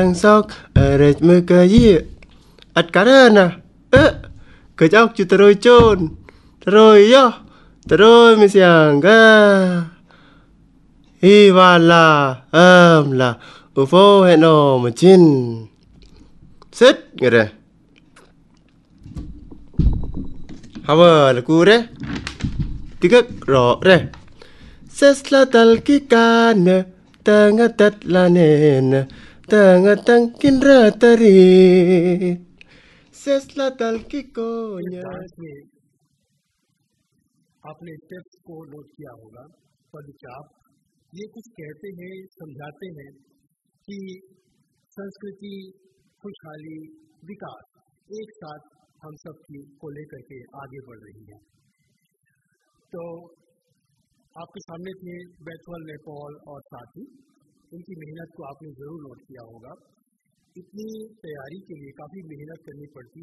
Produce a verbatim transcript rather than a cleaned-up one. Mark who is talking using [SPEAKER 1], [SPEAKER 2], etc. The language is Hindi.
[SPEAKER 1] Sok rech mekayi at karana eh kejak ju teroi chon teroi yo teroi misianga iwala amla ufo heno machin sit ngere hawa la kure tigak ro re sesla dal kikane tangatat lanene tangatang kinra tari sesla dal kikonya
[SPEAKER 2] dance में आपने स्टेप्स को नोट किया होगा पदचाप ये कुछ कहते हैं समझाते हैं कि संस्कृति खुशहाली विकास एक साथ हम सब की को लेकर के आगे बढ़ रही है। तो आपके सामने थे बैथुअल नेपॉल और साथी, उनकी मेहनत को आपने ज़रूर नोट किया होगा। इतनी तैयारी के लिए काफ़ी मेहनत करनी पड़ती है।